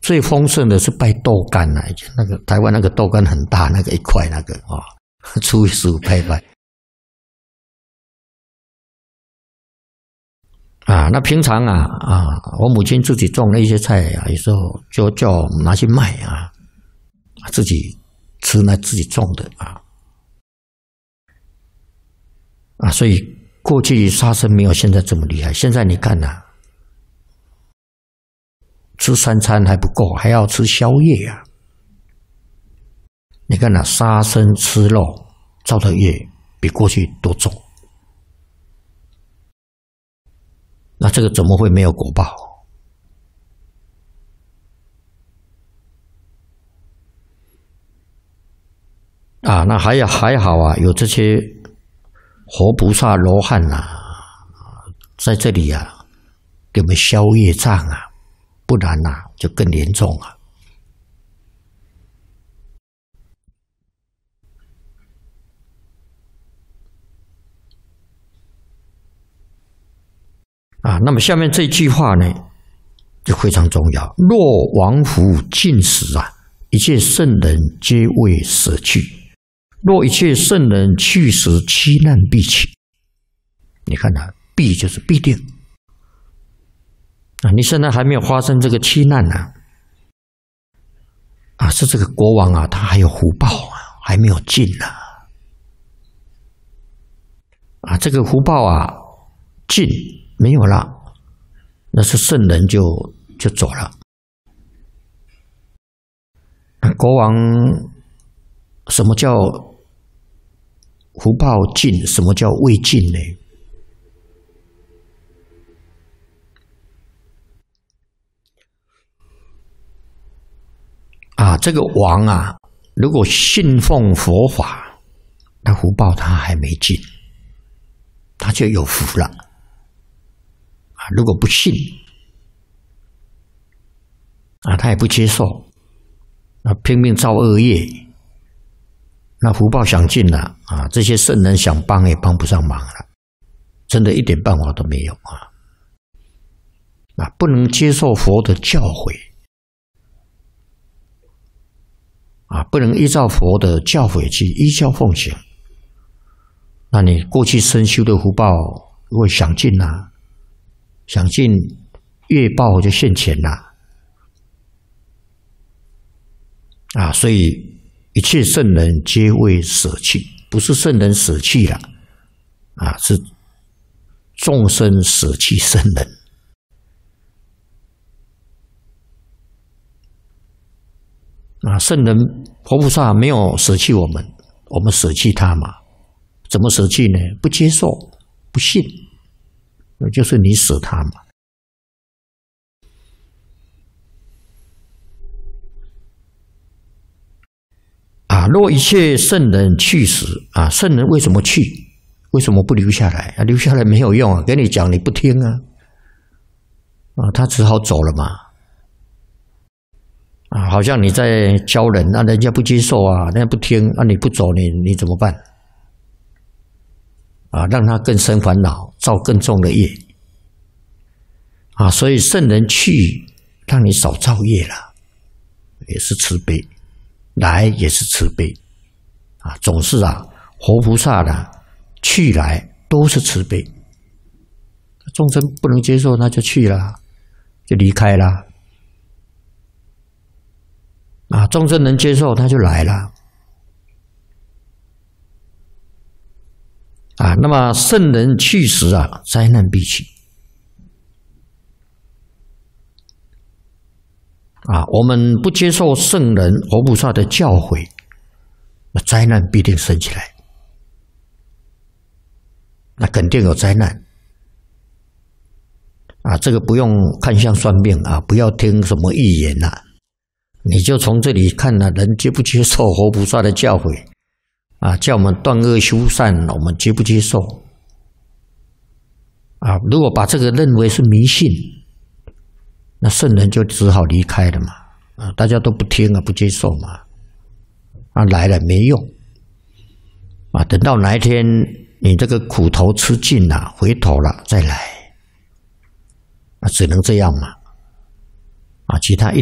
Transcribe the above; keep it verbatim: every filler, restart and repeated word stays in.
最丰盛的是拜豆干啊，那个台湾那个豆干很大，那个一块那个啊，初一十五拜拜。啊，那平常啊啊，我母亲自己种了一些菜啊，有时候就叫我们拿去卖啊，自己吃那自己种的啊啊，所以过去杀生没有现在这么厉害。现在你看呐、啊，吃三餐还不够，还要吃宵夜啊。你看呐、啊，杀生吃肉造的业比过去多重。那这个怎么会没有果报？啊，那还有还好啊，有这些活菩萨罗汉呐、啊，在这里啊，给我们消业障啊，不然呐、啊、就更严重啊。啊，那么下面这句话呢，就非常重要。若亡夫尽时啊，一切圣人皆为舍去；若一切圣人去时，七难必起。你看啊，必就是必定啊！你现在还没有发生这个七难呢、啊，啊，是这个国王啊，他还有福报啊，还没有尽呢、啊。啊，这个福报啊，尽。没有了，那是圣人就就走了。那国王什么叫福报尽？什么叫未尽呢？啊，这个王啊，如果信奉佛法，那福报他还没尽，他就有福了。如果不信啊，他也不接受，啊，拼命造恶业，那福报享尽了啊，这些圣人想帮也帮不上忙了，真的一点办法都没有啊！啊，不能接受佛的教诲啊，不能依照佛的教诲去依教奉行，那你过去生修的福报会享尽啊。想尽业报就现前了啊！所以一切圣人皆为舍弃，不是圣人舍弃了啊，是众生舍弃圣人啊！圣人佛菩萨没有舍弃我们，我们舍弃他嘛？怎么舍弃呢？不接受，不信。那就是你舍他嘛。啊，若一切圣人去时啊，圣人为什么去？为什么不留下来？啊，留下来没有用啊！跟你讲你不听啊，啊，他只好走了嘛。啊，好像你在教人，那、啊、人家不接受啊，人家不听，啊，你不走，你你怎么办？啊，让他更生烦恼，造更重的业。啊，所以圣人去，让你少造业了，也是慈悲；来也是慈悲。啊，总是啊，活菩萨的去来都是慈悲。众生不能接受，那就去了，就离开了。啊，众生能接受，他就来了。啊，那么圣人去时啊，灾难必起。啊，我们不接受圣人活菩萨的教诲，那灾难必定生起来，那肯定有灾难。啊，这个不用看相算命啊，不要听什么预言呐、啊，你就从这里看了、啊、人接不接受活菩萨的教诲。啊，叫我们断恶修善，我们接不接受？啊，如果把这个认为是迷信，那圣人就只好离开了嘛。啊，大家都不听啊，不接受嘛。啊，来了没用。啊，等到哪一天你这个苦头吃尽了，回头了再来，啊，只能这样嘛。啊，其他一